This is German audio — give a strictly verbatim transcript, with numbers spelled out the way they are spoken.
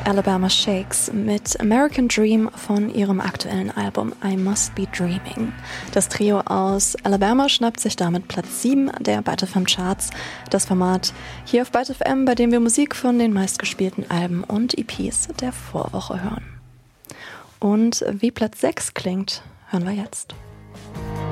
Alabama Shakes mit American Dream von ihrem aktuellen Album I Must Be Dreaming. Das Trio aus Alabama schnappt sich damit Platz sieben der Byte F M Charts. Das Format hier auf Byte F M, bei dem wir Musik von den meistgespielten Alben und E Ps der Vorwoche hören. Und wie Platz sechs klingt, hören wir jetzt.